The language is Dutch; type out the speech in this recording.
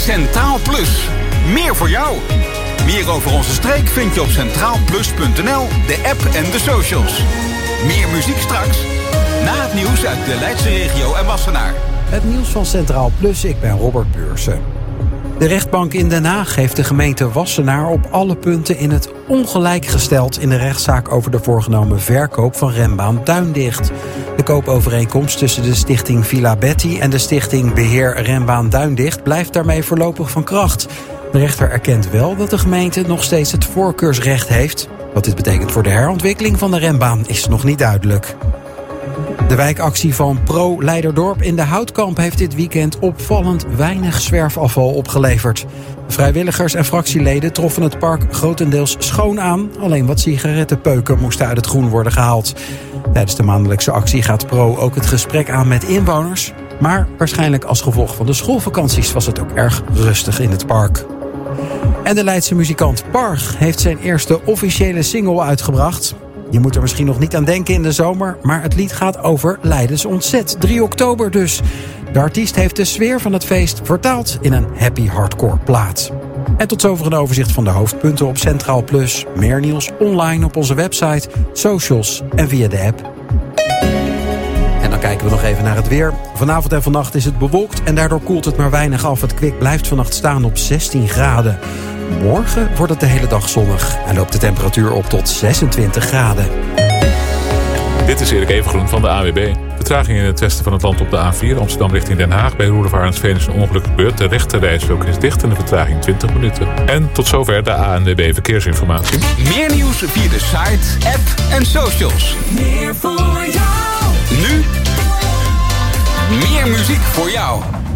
Centraal Plus. Meer voor jou. Meer over onze streek vind je op centraalplus.nl, de app en de socials. Meer muziek straks. Na het nieuws uit de Leidse regio en Wassenaar. Het nieuws van Centraal Plus, ik ben Robert Beursen. De rechtbank in Den Haag heeft de gemeente Wassenaar op alle punten in het ongelijk gesteld in de rechtszaak over de voorgenomen verkoop van rembaan Duindicht. De koopovereenkomst tussen de stichting Villa Betty en de stichting Beheer Rembaan Duindicht blijft daarmee voorlopig van kracht. De rechter erkent wel dat de gemeente nog steeds het voorkeursrecht heeft. Wat dit betekent voor de herontwikkeling van de rembaan is nog niet duidelijk. De wijkactie van Pro Leiderdorp in de Houtkamp heeft dit weekend opvallend weinig zwerfafval opgeleverd. Vrijwilligers en fractieleden troffen het park grotendeels schoon aan. Alleen wat sigarettenpeuken moesten uit het groen worden gehaald. Tijdens de maandelijkse actie gaat Pro ook het gesprek aan met inwoners. Maar waarschijnlijk als gevolg van de schoolvakanties was het ook erg rustig in het park. En de Leidse muzikant Parg heeft zijn eerste officiële single uitgebracht. Je moet er misschien nog niet aan denken in de zomer, maar het lied gaat over Leidens ontzet. 3 oktober dus. De artiest heeft de sfeer van het feest vertaald in een happy hardcore plaat. En tot zover een overzicht van de hoofdpunten op Centraal Plus. Meer nieuws online op onze website, socials en via de app. En dan kijken we nog even naar het weer. Vanavond en vannacht is het bewolkt en daardoor koelt het maar weinig af. Het kwik blijft vannacht staan op 16 graden. Morgen wordt het de hele dag zonnig en loopt de temperatuur op tot 26 graden. Dit is Erik Evengroen van de AWB. Vertraging in het westen van het land op de A4 Amsterdam richting Den Haag. Bij Roelevarensveen is een ongeluk gebeurd. De rechte reisweg is dicht en de vertraging 20 minuten. En tot zover de ANWB Verkeersinformatie. Meer nieuws via de site, app en socials. Meer voor jou. Nu meer muziek voor jou.